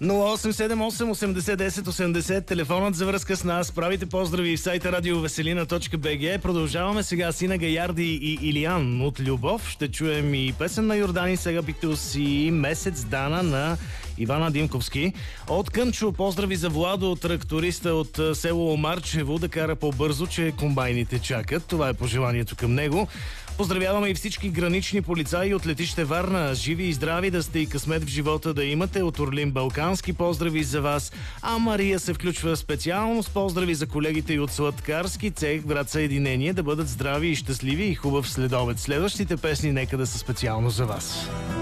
0878 80 10 80, телефонът за връзка с нас. Правите поздрави в сайта radioveselina.bg. Продължаваме сега Сина Гаярди и Илиян от Любов. Ще чуем и песен на Йордани Сегапиктус и Месец Дана на Ивана Димковски. От Кънчо поздрави за Владо, тракториста от село Омарчево, да кара по-бързо, че комбайните чакат. Това е пожеланието към него. Поздравяваме и всички гранични полицаи от летище Варна. Живи и здрави да сте и късмет в живота да имате. От Орлин Балкански поздрави за вас. А Мария се включва специално с поздрави за колегите и от Сладкарски цех, град Съединение. Да бъдат здрави и щастливи и хубав следобед. Следващите песни нека да са специално за вас.